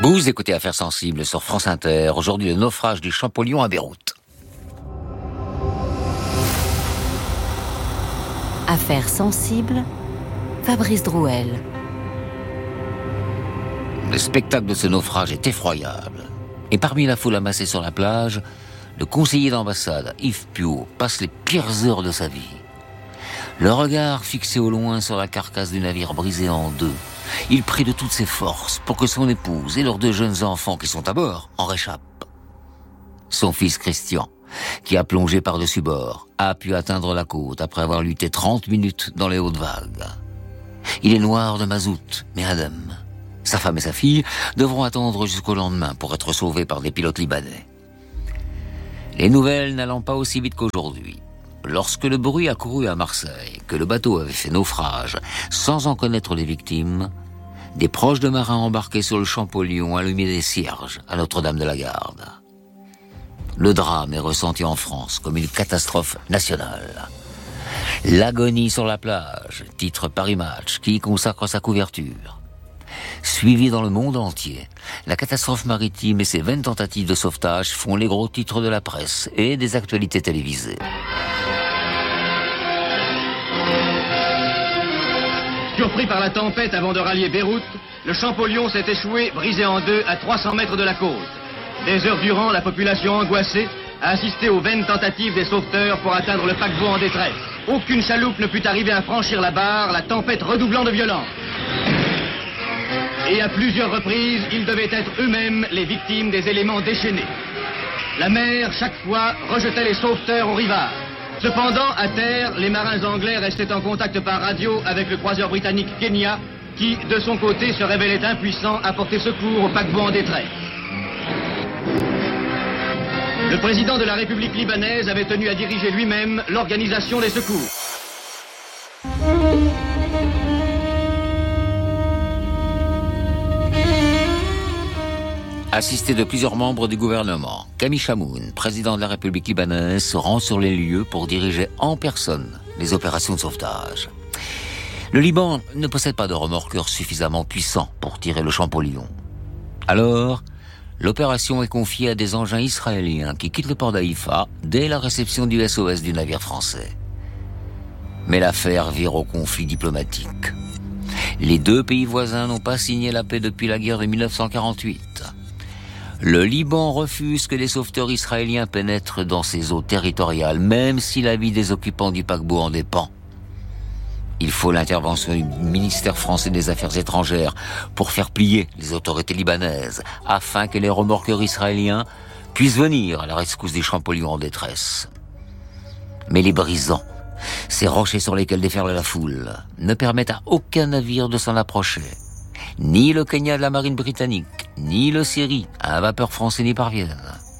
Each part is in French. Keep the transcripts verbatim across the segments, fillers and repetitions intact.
Vous écoutez Affaires sensibles sur France Inter. Aujourd'hui, le naufrage du Champollion à Beyrouth. Affaires sensibles, Fabrice Drouel. Le spectacle de ce naufrage est effroyable. Et parmi la foule amassée sur la plage, le conseiller d'ambassade, Yves Puot, passe les pires heures de sa vie. Le regard fixé au loin sur la carcasse du navire brisé en deux, il prie de toutes ses forces pour que son épouse et leurs deux jeunes enfants qui sont à bord en réchappent. Son fils Christian, qui a plongé par-dessus bord, a pu atteindre la côte après avoir lutté trente minutes dans les hautes vagues. Il est noir de mazout, mais indemne. Sa femme et sa fille devront attendre jusqu'au lendemain pour être sauvés par des pilotes libanais. Les nouvelles n'allant pas aussi vite qu'aujourd'hui, lorsque le bruit a couru à Marseille que le bateau avait fait naufrage sans en connaître les victimes, des proches de marins embarqués sur le Champollion ont allumé des cierges à Notre-Dame de la Garde. Le drame est ressenti en France comme une catastrophe nationale. L'agonie sur la plage, titre Paris Match, qui y consacre sa couverture. Suivi dans le monde entier, la catastrophe maritime et ses vaines tentatives de sauvetage font les gros titres de la presse et des actualités télévisées. Surpris par la tempête avant de rallier Beyrouth, le Champollion s'est échoué, brisé en deux, à trois cents mètres de la côte. Des heures durant, la population angoissée a assisté aux vaines tentatives des sauveteurs pour atteindre le paquebot en détresse. Aucune chaloupe ne put arriver à franchir la barre, la tempête redoublant de violence. Et à plusieurs reprises, ils devaient être eux-mêmes les victimes des éléments déchaînés. La mer, chaque fois, rejetait les sauveteurs au rivage. Cependant, à terre, les marins anglais restaient en contact par radio avec le croiseur britannique Kenya, qui, de son côté, se révélait impuissant à porter secours au paquebot en détresse. Le président de la République libanaise avait tenu à diriger lui-même l'organisation des secours. Assisté de plusieurs membres du gouvernement, Camille Chamoun, président de la République libanaise, se rend sur les lieux pour diriger en personne les opérations de sauvetage. Le Liban ne possède pas de remorqueur suffisamment puissant pour tirer le Champollion. Alors, l'opération est confiée à des engins israéliens qui quittent le port d'Haïfa dès la réception du S O S du navire français. Mais l'affaire vire au conflit diplomatique. Les deux pays voisins n'ont pas signé la paix depuis la guerre de mille neuf cent quarante-huit. Le Liban refuse que les sauveteurs israéliens pénètrent dans ses eaux territoriales, même si la vie des occupants du paquebot en dépend. Il faut l'intervention du ministère français des Affaires étrangères pour faire plier les autorités libanaises, afin que les remorqueurs israéliens puissent venir à la rescousse des Champollion en détresse. Mais les brisants, ces rochers sur lesquels déferle la foule, ne permettent à aucun navire de s'en approcher. Ni le Kenya de la marine britannique, ni le Syrie, à un vapeur français n'y parviennent.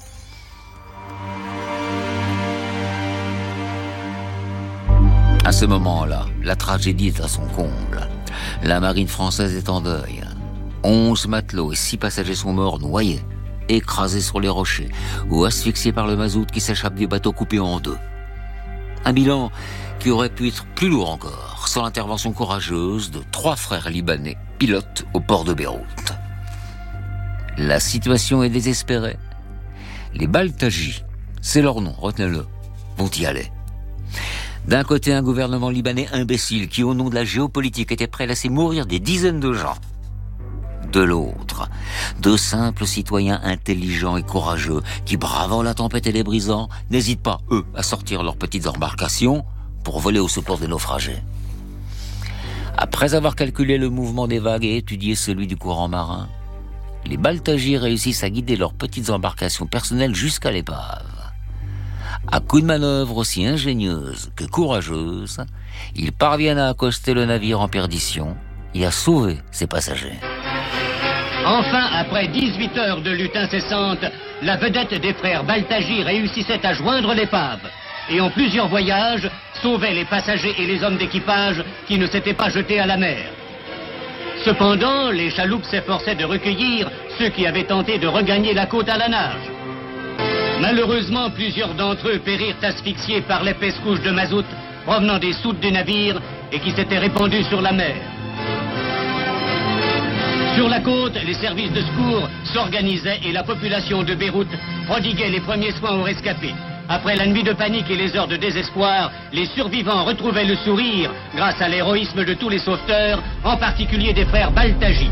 À ce moment-là, la tragédie est à son comble. La marine française est en deuil. Onze matelots et six passagers sont morts noyés, écrasés sur les rochers ou asphyxiés par le mazout qui s'échappe du bateau coupé en deux. Un bilan qui aurait pu être plus lourd encore, sans l'intervention courageuse de trois frères libanais, pilotes au port de Beyrouth. La situation est désespérée. Les Baltagi, c'est leur nom, retenez-le, vont y aller. D'un côté, un gouvernement libanais imbécile qui, au nom de la géopolitique, était prêt à laisser mourir des dizaines de gens. De l'autre, de simples citoyens intelligents et courageux qui, bravant la tempête et les brisants, n'hésitent pas, eux, à sortir leurs petites embarcations pour voler au secours des naufragés. Après avoir calculé le mouvement des vagues et étudié celui du courant marin, les Baltagi réussissent à guider leurs petites embarcations personnelles jusqu'à l'épave. À coups de manœuvre aussi ingénieuse que courageuse, ils parviennent à accoster le navire en perdition et à sauver ses passagers. Enfin, après dix-huit heures de lutte incessante, la vedette des frères Baltagi réussissait à joindre l'épave et en plusieurs voyages sauvait les passagers et les hommes d'équipage qui ne s'étaient pas jetés à la mer. Cependant, les chaloupes s'efforçaient de recueillir ceux qui avaient tenté de regagner la côte à la nage. Malheureusement, plusieurs d'entre eux périrent asphyxiés par l'épaisse couche de mazout provenant des soutes du navire et qui s'était répandue sur la mer. Sur la côte, les services de secours s'organisaient et la population de Beyrouth prodiguait les premiers soins aux rescapés. Après la nuit de panique et les heures de désespoir, les survivants retrouvaient le sourire grâce à l'héroïsme de tous les sauveteurs, en particulier des frères Baltagi.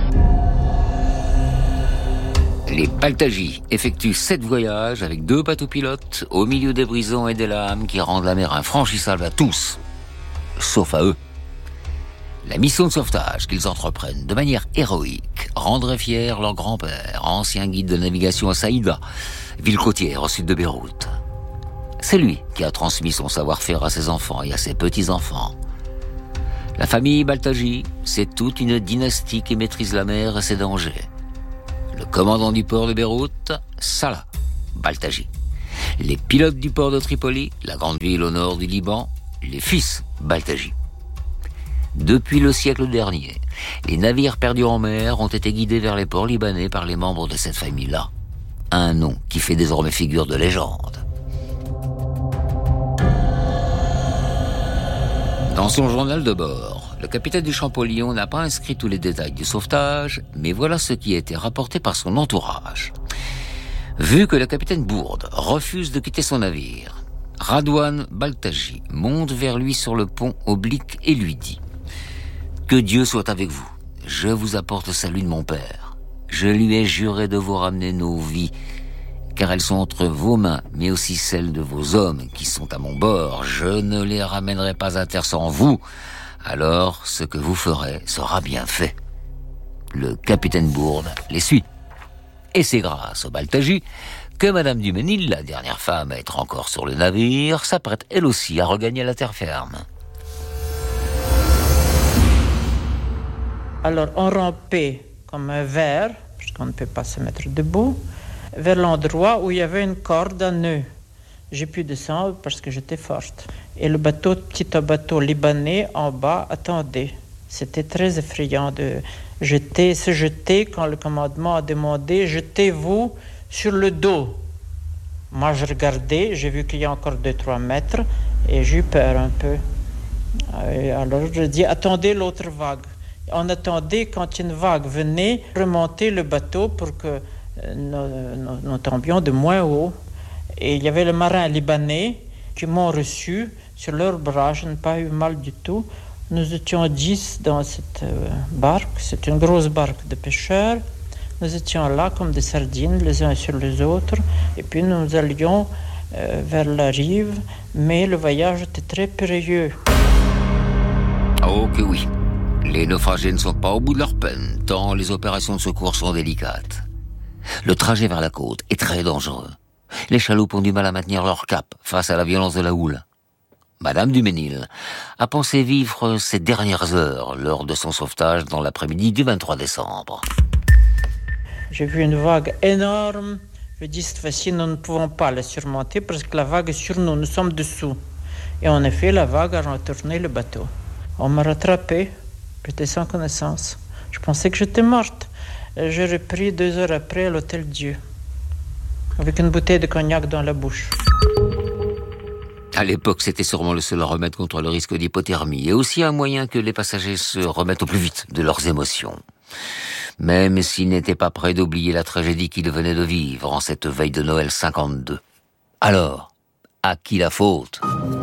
Les Baltagi effectuent sept voyages avec deux bateaux pilotes au milieu des brisants et des lames qui rendent la mer infranchissable à tous, sauf à eux. La mission de sauvetage qu'ils entreprennent de manière héroïque rendrait fier leur grand-père, ancien guide de navigation à Saïda, ville côtière au sud de Beyrouth. C'est lui qui a transmis son savoir-faire à ses enfants et à ses petits-enfants. La famille Baltagi, c'est toute une dynastie qui maîtrise la mer et ses dangers. Le commandant du port de Beyrouth, Salah Baltagi. Les pilotes du port de Tripoli, la grande ville au nord du Liban, les fils Baltagi. Depuis le siècle dernier, les navires perdus en mer ont été guidés vers les ports libanais par les membres de cette famille-là. Un nom qui fait désormais figure de légende. Dans son journal de bord, le capitaine du Champollion n'a pas inscrit tous les détails du sauvetage, mais voilà ce qui a été rapporté par son entourage. Vu que le capitaine Bourde refuse de quitter son navire, Radouane Baltagi monte vers lui sur le pont oblique et lui dit « Que Dieu soit avec vous, je vous apporte le salut de mon père. Je lui ai juré de vous ramener nos vies, car elles sont entre vos mains, mais aussi celles de vos hommes qui sont à mon bord. Je ne les ramènerai pas à terre sans vous, alors ce que vous ferez sera bien fait. » Le capitaine Bourde les suit. Et c'est grâce au Baltagi que Madame Duménil, la dernière femme à être encore sur le navire, s'apprête elle aussi à regagner la terre ferme. Alors on rampait comme un ver, parce qu'on ne peut pas se mettre debout, vers l'endroit où il y avait une corde à nœud. J'ai pu descendre parce que j'étais forte. Et le bateau, petit bateau libanais en bas attendait. C'était très effrayant de jeter, se jeter quand le commandement a demandé « Jetez-vous sur le dos ». Moi, je regardais, j'ai vu qu'il y a encore deux trois mètres et j'ai eu peur un peu. Et alors, je dis « Attendez l'autre vague ». On attendait quand une vague venait remonter le bateau pour que nous, nous, nous tombions de moins haut. Et il y avait les marins libanais qui m'ont reçu sur leurs bras. Je n'ai pas eu mal du tout. Nous étions dix dans cette barque. C'est une grosse barque de pêcheurs. Nous étions là comme des sardines, les uns sur les autres. Et puis nous allions euh, vers la rive. Mais le voyage était très périlleux. Oh que oui. Les naufragés ne sont pas au bout de leur peine, tant les opérations de secours sont délicates. Le trajet vers la côte est très dangereux. Les chaloupes ont du mal à maintenir leur cap face à la violence de la houle. Madame Duménil a pensé vivre ses dernières heures lors de son sauvetage dans l'après-midi du vingt-trois décembre. J'ai vu une vague énorme. Je dis, cette fois-ci, nous ne pouvons pas la surmonter parce que la vague est sur nous, nous sommes dessous. Et en effet, la vague a retourné le bateau. On m'a rattrapé. J'étais sans connaissance. Je pensais que j'étais morte. J'ai repris deux heures après à l'Hôtel Dieu, avec une bouteille de cognac dans la bouche. À l'époque, c'était sûrement le seul remède contre le risque d'hypothermie, et aussi un moyen que les passagers se remettent au plus vite de leurs émotions. Même s'ils n'étaient pas prêts d'oublier la tragédie qu'ils venaient de vivre en cette veille de Noël cinquante-deux. Alors, à qui la faute ?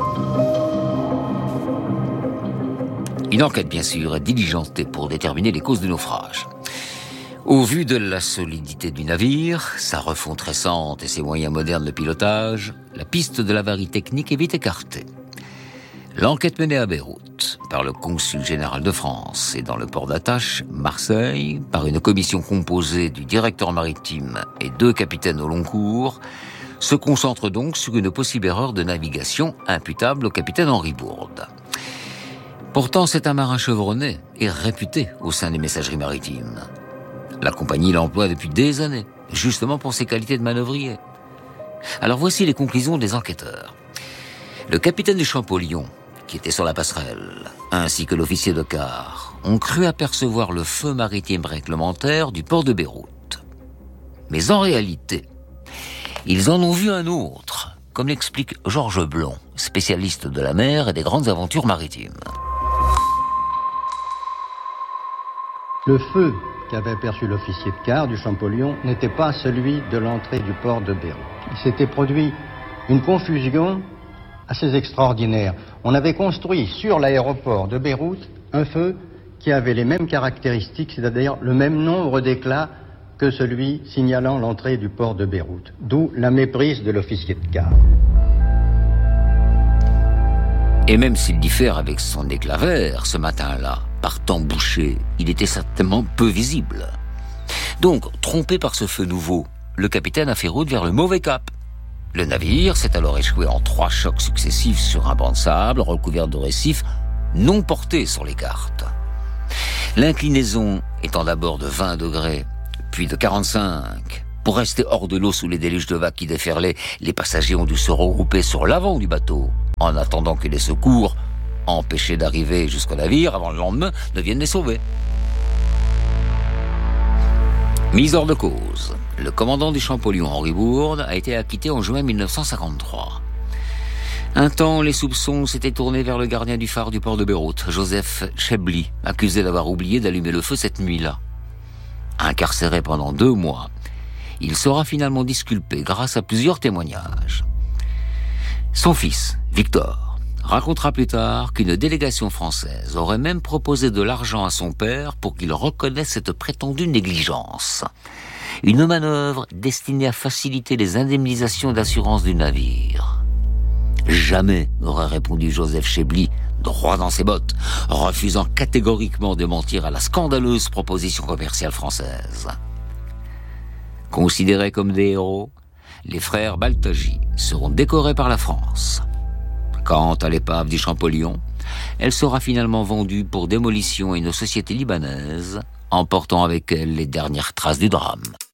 Une enquête, bien sûr, est diligentée pour déterminer les causes du naufrage. Au vu de la solidité du navire, sa refonte récente et ses moyens modernes de pilotage, la piste de l'avarie technique est vite écartée. L'enquête menée à Beyrouth par le consul général de France et dans le port d'attache, Marseille, par une commission composée du directeur maritime et deux capitaines au long cours, se concentre donc sur une possible erreur de navigation imputable au capitaine Henri Bourde. Pourtant, c'est un marin chevronné et réputé au sein des messageries maritimes. La compagnie l'emploie depuis des années, justement pour ses qualités de manœuvrier. Alors voici les conclusions des enquêteurs. Le capitaine du Champollion, qui était sur la passerelle, ainsi que l'officier de quart, ont cru apercevoir le feu maritime réglementaire du port de Beyrouth. Mais en réalité, ils en ont vu un autre, comme l'explique Georges Blond, spécialiste de la mer et des grandes aventures maritimes. Le feu qu'avait perçu l'officier de quart du Champollion n'était pas celui de l'entrée du port de Beyrouth. Il s'était produit une confusion assez extraordinaire. On avait construit sur l'aéroport de Beyrouth un feu qui avait les mêmes caractéristiques, c'est-à-dire le même nombre d'éclats que celui signalant l'entrée du port de Beyrouth. D'où la méprise de l'officier de quart. Et même s'il diffère avec son éclat vert ce matin-là, par temps bouché, il était certainement peu visible. Donc, trompé par ce feu nouveau, le capitaine a fait route vers le mauvais cap. Le navire s'est alors échoué en trois chocs successifs sur un banc de sable recouvert de récifs non portés sur les cartes. L'inclinaison étant d'abord de vingt degrés, puis de quarante-cinq. Pour rester hors de l'eau sous les déluges de vagues qui déferlaient, les passagers ont dû se regrouper sur l'avant du bateau, en attendant que les secours, empêchés d'arriver jusqu'au navire avant le lendemain, ne viennent les sauver. Mise hors de cause, le commandant du Champollion, Henri Bourde, a été acquitté en juin mille neuf cent cinquante-trois. Un temps, les soupçons s'étaient tournés vers le gardien du phare du port de Beyrouth, Joseph Chebli, accusé d'avoir oublié d'allumer le feu cette nuit-là. Incarcéré pendant deux mois, il sera finalement disculpé grâce à plusieurs témoignages. Son fils, Victor, racontera plus tard qu'une délégation française aurait même proposé de l'argent à son père pour qu'il reconnaisse cette prétendue négligence. Une manœuvre destinée à faciliter les indemnisations d'assurance du navire. Jamais, aurait répondu Joseph Chebli, droit dans ses bottes, refusant catégoriquement de mentir à la scandaleuse proposition commerciale française. Considérés comme des héros, les frères Baltagi seront décorés par la France. Quant à l'épave du Champollion, elle sera finalement vendue pour démolition à une société libanaise, emportant avec elle les dernières traces du drame.